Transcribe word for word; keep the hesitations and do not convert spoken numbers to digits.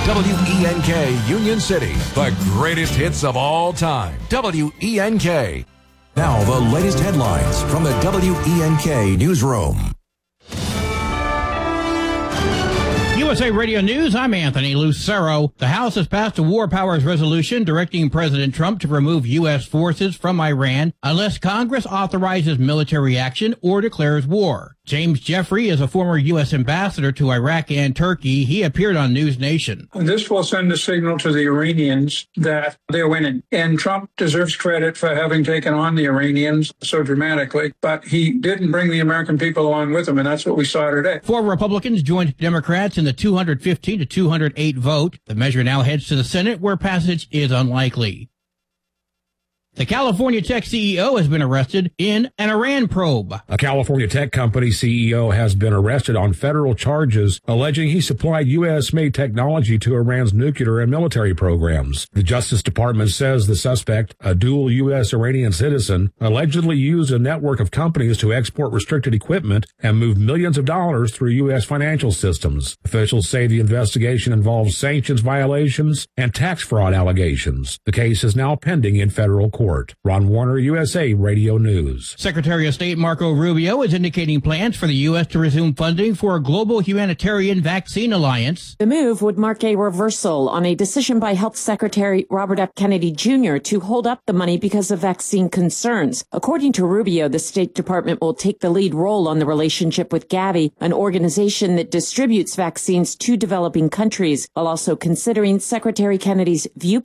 W E N K Union City, the greatest hits of all time. W E N K. Now the latest headlines from the W E N K newsroom. U S A Radio News, I'm Anthony Lucero. The House has passed a war powers resolution directing President Trump to remove U S forces from Iran unless Congress authorizes military action or declares war. James Jeffrey is a former U S ambassador to Iraq and Turkey. He appeared on News Nation. This will send a signal to the Iranians that they're winning. And Trump deserves credit for having taken on the Iranians so dramatically, but he didn't bring the American people along with him, and that's what we saw today. Four Republicans joined Democrats in the two hundred fifteen to two hundred eight vote. The measure now heads to the Senate, where passage is unlikely. The California Tech C E O has been arrested in an Iran probe. A California tech company C E O has been arrested on federal charges alleging he supplied U S-made technology to Iran's nuclear and military programs. The Justice Department says the suspect, a dual U S-Iranian citizen, allegedly used a network of companies to export restricted equipment and move millions of dollars through U S financial systems. Officials say the investigation involves sanctions violations and tax fraud allegations. The case is now pending in federal court. Ron Warner, U S A Radio News. Secretary of State Marco Rubio is indicating plans for the U S to resume funding for a global humanitarian vaccine alliance. The move would mark a reversal on a decision by Health Secretary Robert F. Kennedy Junior to hold up the money because of vaccine concerns. According to Rubio, the State Department will take the lead role on the relationship with Gavi, an organization that distributes vaccines to developing countries, while also considering Secretary Kennedy's view